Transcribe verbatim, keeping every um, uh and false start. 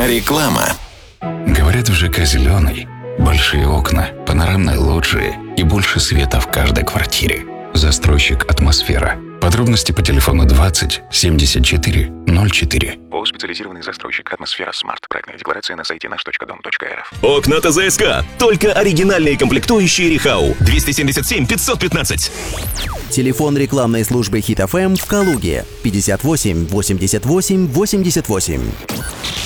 Реклама. Говорят, в ЖК «Зеленый» большие окна, панорамные лоджии и больше света в каждой квартире. Застройщик «Атмосфера». Подробности по телефону двадцать семьдесят четыре ноль четыре. ООО «Специализированный застройщик «Атмосфера Смарт». Проектная декларация на сайте наш точка дом точка эр эф. Окна ТЗСК. Только оригинальные комплектующие Рихау. двести семьдесят семь пятьсот пятнадцать. Телефон рекламной службы Хит эф эм в Калуге. пятьдесят восемь восемьдесят восемь восемьдесят восемь.